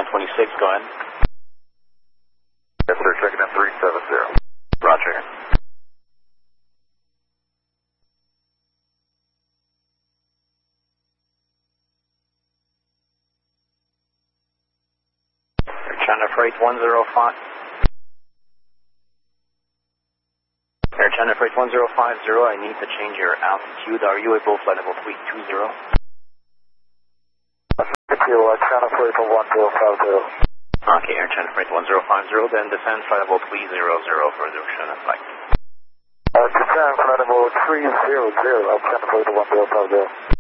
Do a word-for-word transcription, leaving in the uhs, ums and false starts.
twenty-six, go ahead. Yes, sir, checking in three seven zero. Roger. Air China Freight one zero five. Air China Freight one zero five zero, I need to change your altitude. Are you able flight level three two zero? Thank you, uh, China Freight one zero five zero. Okay, Air China Freight one zero five zero, then descend flight level three zero zero for the China flight. Uh, descend flight level three zero zero, China Freight one zero five zero.